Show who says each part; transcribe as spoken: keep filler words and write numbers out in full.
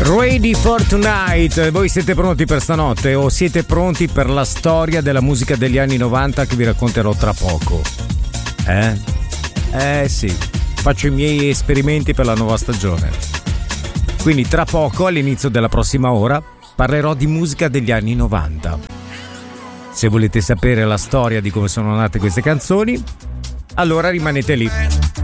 Speaker 1: Ready for Tonight. Voi siete pronti per stanotte o siete pronti per la storia della musica degli anni novanta che vi racconterò tra poco? Eh? Eh sì, faccio i miei esperimenti per la nuova stagione. Quindi tra poco, all'inizio della prossima ora, parlerò di musica degli anni novanta. Se volete sapere la storia di come sono nate queste canzoni, allora rimanete lì.